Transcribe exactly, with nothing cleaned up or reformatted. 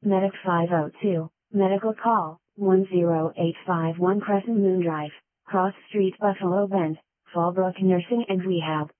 Medic five oh two, medical call, one zero eight five one Crescent Moon Drive, Cross Street, Buffalo Bend, Fallbrook Nursing and Rehab.